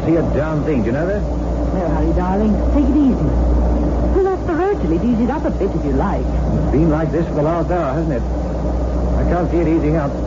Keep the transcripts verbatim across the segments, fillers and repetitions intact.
see a darn thing. Do you know that? No hurry, darling. Take it easy. Pull off the road till it eases up a bit if you like. It's been like this for the last hour, hasn't it? I can't see it easing up.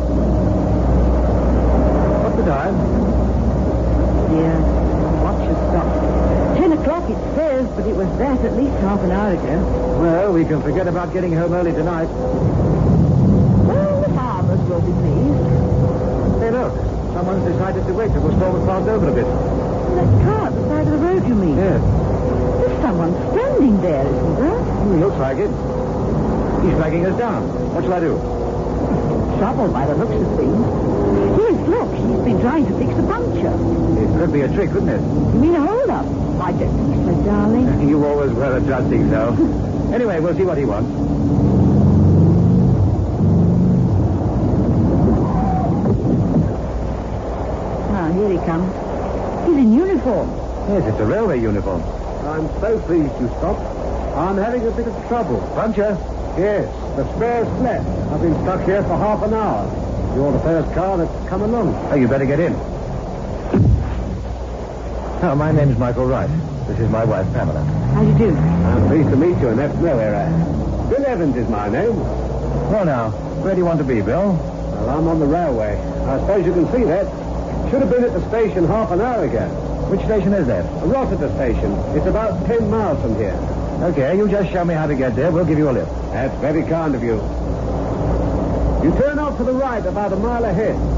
What's the time? Yeah. Watch your stop. Ten o'clock it says, but it was that at least half an hour ago. Well, we can forget about getting home early tonight. Well, the farmers will be pleased. Hey, look. Someone's decided to wait till the storm has calmed over a bit. That car at the side of the road, you mean? Yes. There's someone standing there, isn't there? Hmm, looks like it. He's flagging us down. What shall I do? Trouble by the looks of things. Yes, look, he's been trying to fix a puncture. It could be a trick, couldn't it? You mean a hold-up? I don't think so, darling. You always were a judge, think so. Anyway, we'll see what he wants. Ah, here he comes. He's in uniform. Yes, it's a railway uniform. I'm so pleased you stopped. I'm having a bit of trouble. Puncture? Yes, the spare's flat. I've been stuck here for half an hour. You're the first car that's come along. Oh, you better get in. Oh, my name's Michael Wright. This is my wife, Pamela. How do you do? I'm pleased to meet you, and that's no error. Bill Evans is my name. Well, now, where do you want to be, Bill? Well, I'm on the railway. I suppose you can see that. Should have been at the station half an hour ago. Which station is that? Rossiter Station. It's about ten miles from here. Okay, you just show me how to get there. We'll give you a lift. That's very kind of you. You turn off to the right about a mile ahead.